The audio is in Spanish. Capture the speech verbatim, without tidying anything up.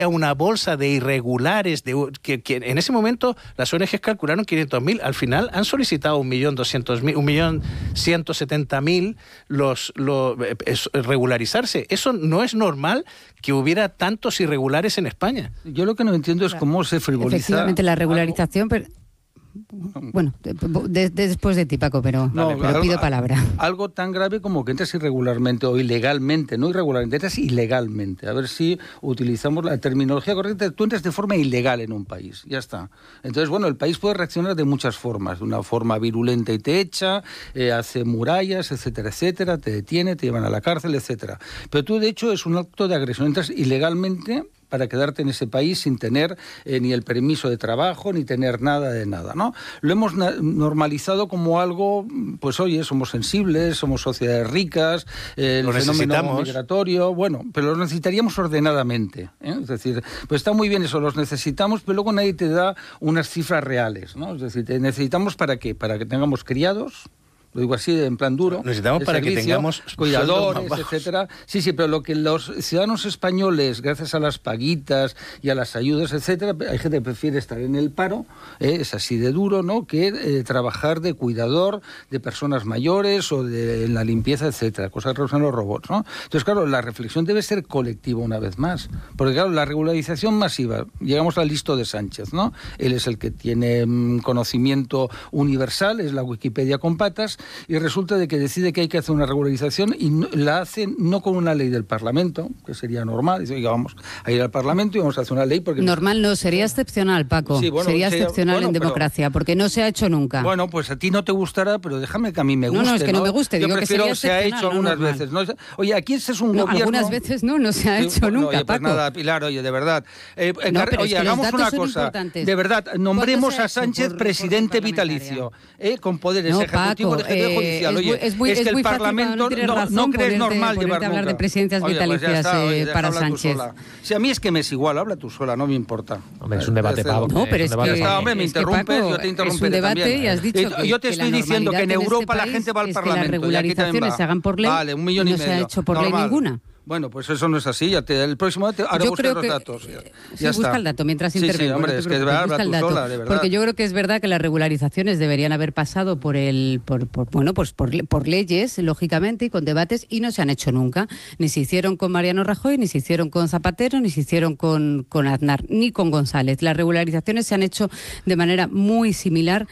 una bolsa de irregulares de, que, que en ese momento las O N Ges calcularon quinientos mil, al final han solicitado un millón doscientos mil, un millón ciento setenta mil los, los es, regularizarse. Eso no es normal que hubiera tantos irregulares en España. Yo lo que no entiendo es cómo se frivoliza. Efectivamente, la regularización, pero... Bueno, de, de, de, después de ti, Paco, pero, no, pero algo, pido palabra. Algo tan grave como que entres irregularmente o ilegalmente, no irregularmente, entras ilegalmente. A ver si utilizamos la terminología correcta. Tú entras de forma ilegal en un país, ya está. Entonces, bueno, el país puede reaccionar de muchas formas. De una forma virulenta y te echa, eh, hace murallas, etcétera, etcétera, te detiene, te llevan a la cárcel, etcétera. Pero tú, de hecho, es un acto de agresión. Entras ilegalmente para quedarte en ese país sin tener eh, ni el permiso de trabajo, ni tener nada de nada, ¿no? Lo hemos na- normalizado como algo, pues oye, somos sensibles, somos sociedades ricas, eh, el fenómeno migratorio, bueno, pero lo necesitaríamos ordenadamente, ¿eh? Es decir, pues está muy bien eso, los necesitamos, pero luego nadie te da unas cifras reales, ¿no? Es decir, te necesitamos ¿para qué? Para que tengamos criados, lo digo así, en plan duro. Necesitamos para servicio, que tengamos cuidadores, etcétera. Sí, sí, pero lo que los ciudadanos españoles, gracias a las paguitas y a las ayudas, etcétera, hay gente que prefiere estar en el paro, eh, es así de duro, ¿no?, que eh, trabajar de cuidador de personas mayores o de en la limpieza, etcétera, cosas que usan los robots, ¿no? Entonces, claro, la reflexión debe ser colectiva una vez más, porque claro, la regularización masiva, llegamos al listo de Sánchez, ¿no? Él es el que tiene mmm, conocimiento universal, es la Wikipedia con patas, y resulta de que decide que hay que hacer una regularización y no, la hace no con una ley del Parlamento, que sería normal, dice, oiga, vamos a ir al Parlamento y vamos a hacer una ley porque... Normal no, sería excepcional, Paco, sí, bueno, sería excepcional bueno, en democracia, pero, porque no se ha hecho nunca. Bueno, pues a ti no te gustará, pero déjame que a mí me guste. No, no, es que no, no me guste, yo digo prefiero que sería se ha hecho algunas no veces. ¿No? Oye, aquí este es un no, gobierno... algunas veces no, no se ha hecho sí, nunca, oye, pues Paco. nada, Pilar, oye, de verdad. Eh, no, oye, es que hagamos una cosa, importantes. de verdad, nombremos a Sánchez por, presidente por vitalicio, eh, con poderes no, ejecutivos, Paco, de eh, judicial. Oye, es muy, es que es muy el Parlamento fácil, no, no, razón, no crees ponerte, normal ponerte llevar a hablar nunca. de presidencias Oye, vitalicias pues está, oye, eh, para Sánchez. Si a mí es que me es igual, habla tú sola, no me importa. Hombre, es un debate, Pablo. No, pero es, es que... Está, hombre, me interrumpes, Paco, yo te interrumpiré es un debate también. Y has dicho que, yo te que estoy diciendo que en Europa este la gente va al es Parlamento. Que las regularizaciones se hagan por ley, vale, un millón y, y no medio. se ha hecho por Normal. ley ninguna. Bueno, pues eso no es así. Ya te, el próximo te, ahora yo buscas creo los que, datos. Ya, sí, ya busca está. el dato mientras sí, intervengo. Sí, hombre, no es que es verdad, habla tú sola, de verdad. Porque yo creo que es verdad que las regularizaciones deberían haber pasado por el, por, por bueno, pues por, por leyes, lógicamente, y con debates, y no se han hecho nunca. Ni se hicieron con Mariano Rajoy, ni se hicieron con Zapatero, ni se hicieron con, con Aznar, ni con González. Las regularizaciones se han hecho de manera muy similar